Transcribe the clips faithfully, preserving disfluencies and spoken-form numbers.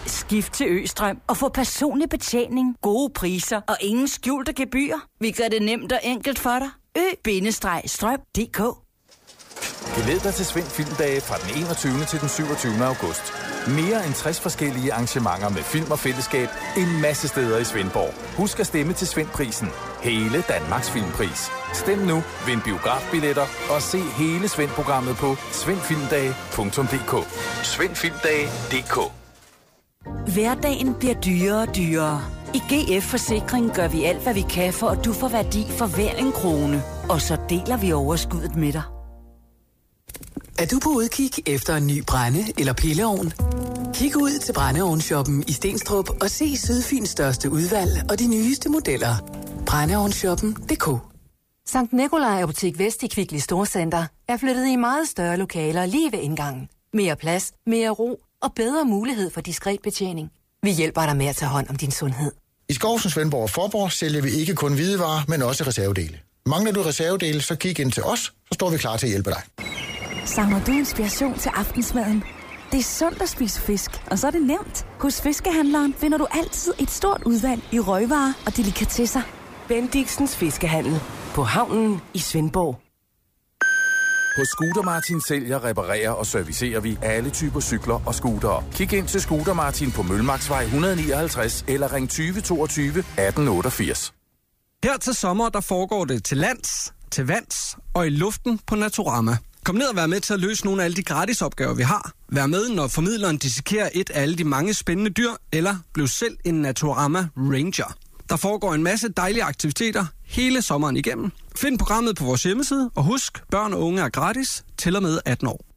Skift til Østrøm og få personlig betjening, gode priser og ingen skjulte gebyrer. Vi gør det nemt og enkelt for dig. Ø-strøm punktum d k. Glæd dig til Svend Filmdage fra den enogtyvende til den syvogtyvende august. Mere end tres forskellige arrangementer med film og fællesskab en masse steder i Svendborg. Husk at stemme til Svendprisen. Hele Danmarks filmpris. Stem nu, vind biografbilletter og se hele Svend-programmet på svend filmdage punktum d k. svend filmdage punktum d k. Hverdagen bliver dyrere og dyrere. I G F Forsikring gør vi alt, hvad vi kan, for at du får værdi for hver en krone. Og så deler vi overskuddet med dig. Er du på udkig efter en ny brænde- eller pilleovn? Kig ud til brændeovnsshoppen i Stenstrup og se Sydfyns største udvalg og de nyeste modeller. brændeovnsshoppen punktum d k. Sankt Nikolaj Apotek Vest i Kvickly Storcenter er flyttet i meget større lokaler lige ved indgangen. Mere plads, mere ro og bedre mulighed for diskret betjening. Vi hjælper dig med at tage hånd om din sundhed. I Skovsen, Svendborg og Forborg sælger vi ikke kun hvidevarer, men også reservedele. Mangler du reservedele, så kig ind til os, så står vi klar til at hjælpe dig. Savner du inspiration til aftensmaden? Det er sundt at spise fisk, og så er det nemt. Hos Fiskehandleren finder du altid et stort udvalg i røgvarer og delikatesser. Bendixens Fiskehandel på havnen i Svendborg. Hos Scooter Martin sælger, reparerer og servicerer vi alle typer cykler og scootere. Kig ind til Scooter Martin på Mølmarksvej et hundrede nioghalvtreds eller ring tyve toogtyve atten otteogfirs. Her til sommer, der foregår det til lands, til vands og i luften på Naturama. Kom ned og vær med til at løse nogle af alle de gratisopgaver, vi har. Vær med, når formidleren dissekerer et af alle de mange spændende dyr, eller bliv selv en Naturama Ranger. Der foregår en masse dejlige aktiviteter hele sommeren igennem. Find programmet på vores hjemmeside, og husk, børn og unge er gratis til og med atten år.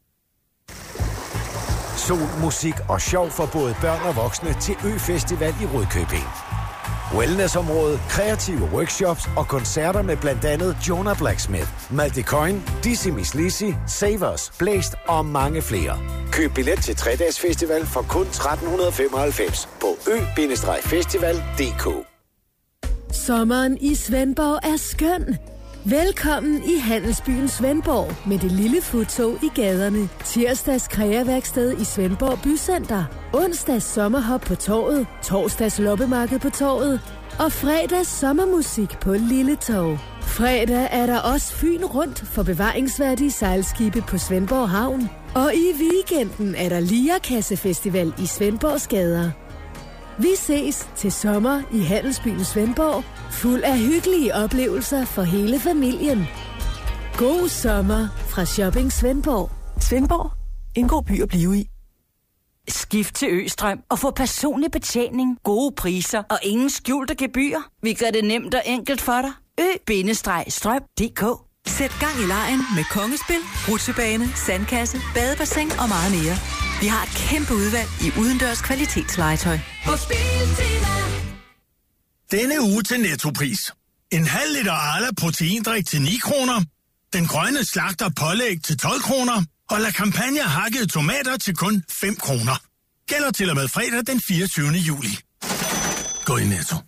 Sol, musik og sjov for både børn og voksne til Ø-festival i Rudkøbing. Wellnessområde, kreative workshops og koncerter med blandt andet Jonah Blacksmith, Malte Coyne, Dizzy Miss Lizzy, Savers, Blæst og mange flere. Køb billet til tre-dages festival for kun tretten femoghalvfems på ø festival punktum d k. Sommeren i Svendborg er skøn. Velkommen i Handelsbyen Svendborg med det lille futtog i gaderne. Tirsdags kreaværksted i Svendborg Bycenter. Onsdags sommerhop på torvet. Torsdags loppemarked på torvet. Og fredags sommermusik på Lille Torv. Fredag er der også Fyn rundt for bevaringsværdige sejlskibe på Svendborg Havn. Og i weekenden er der Lierkasse Festival i Svendborgs gader. Vi ses til sommer i Handelsbyen Svendborg, fuld af hyggelige oplevelser for hele familien. God sommer fra Shopping Svendborg. Svendborg, en god by at blive i. Skift til Østrøm og få personlig betjening, gode priser og ingen skjulte gebyrer. Vi gør det nemt og enkelt for dig. Ø-strøm punktum d k. Sæt gang i lejen med kongespil, rutsjebane, sandkasse, badebassin og meget mere. Vi har et kæmpe udvalg i udendørs kvalitetslegetøj. Denne uge til Nettopris. En halv liter Arla proteindrik til ni kroner. Den grønne slagter pålæg til tolv kroner. Og La Campagna hakkede tomater til kun fem kroner. Gælder til og med fredag den fireogtyvende juli. Gå i Netto.